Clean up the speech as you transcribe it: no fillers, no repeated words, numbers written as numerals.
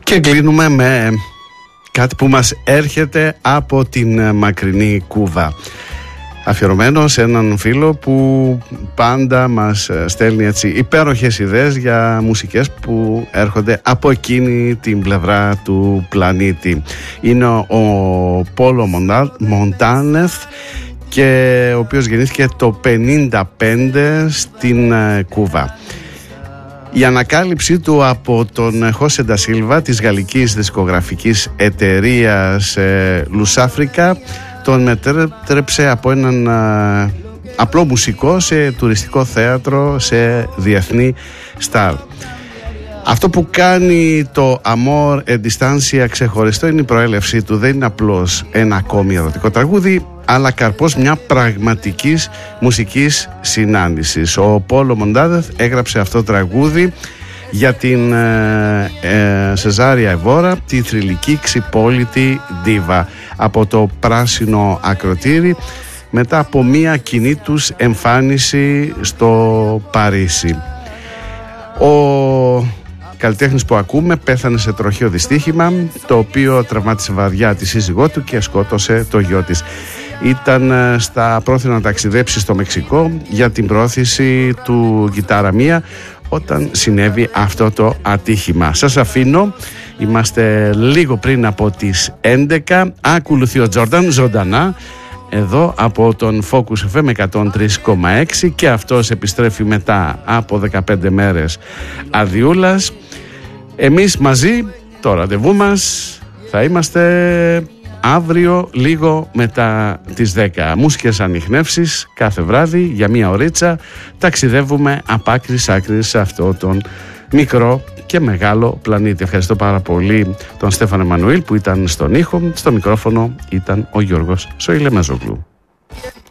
Και κλείνουμε με κάτι που μας έρχεται από την μακρινή Κούβα, αφιερωμένο σε έναν φίλο που πάντα μας στέλνει έτσι υπέροχες ιδέες για μουσικές που έρχονται από εκείνη την πλευρά του πλανήτη. Είναι ο Πόλο Μοντάνεθ, και ο οποίος γεννήθηκε το 1955 στην Κούβα. Η ανακάλυψή του από τον Χώσε ντα Σίλβα της γαλλικής δισκογραφικής εταιρείας Λουσάφρικα τον μετέτρεψε από έναν απλό μουσικό σε τουριστικό θέατρο, σε διεθνή στάρ. Αυτό που κάνει το Amor e Distancia ξεχωριστό είναι η προέλευσή του. Δεν είναι απλώς ένα ακόμη ερωτικό τραγούδι, αλλά καρπός μια πραγματικής μουσικής συνάντησης. Ο Πόλο Μοντάνεθ έγραψε αυτό το τραγούδι για την Σεζάρια Εβόρα, τη θρυλική ξυπόλυτη ντίβα, από το πράσινο ακροτήρι, μετά από μια κοινή τους εμφάνιση στο Παρίσι. Ο καλλιτέχνης που ακούμε πέθανε σε τροχαίο δυστύχημα, το οποίο τραυμάτισε βαριά τη σύζυγό του και σκότωσε το γιο της. Ήταν στα πρόθυρα να ταξιδέψει στο Μεξικό για την προώθηση του Γκιτάρα Μία όταν συνέβη αυτό το ατύχημα. Σας αφήνω, είμαστε λίγο πριν από τις 11. Ακολουθεί ο Τζόρνταν ζωντανά εδώ από τον Focus FM 103,6 και αυτός επιστρέφει μετά από 15 μέρες αδειούλας. Εμείς μαζί, το ραντεβού μας θα είμαστε αύριο λίγο μετά τις 10. Μουσικές ανιχνεύσεις κάθε βράδυ για μία ωρίτσα. Ταξιδεύουμε από άκρη σ' άκρη σε αυτό τον μικρό και μεγάλο πλανήτη. Ευχαριστώ πάρα πολύ τον Στέφανο Εμμανουήλ που ήταν στον ήχο. Στο μικρόφωνο ήταν ο Γιώργος Σοηλεμέζογλου.